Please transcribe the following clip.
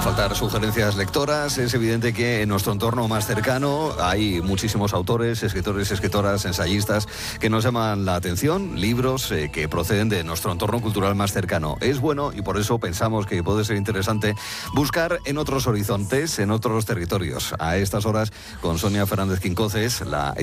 faltar sugerencias lectoras. Es evidente que en nuestro entorno más cercano hay muchísimos autores, escritores, escritoras, ensayistas que nos llaman la atención, libros que proceden de nuestro entorno cultural más cercano. Es bueno y por eso pensamos que puede ser interesante buscar en otros horizontes, en otros territorios. A estas horas con Sonia Fernández Quincoces, la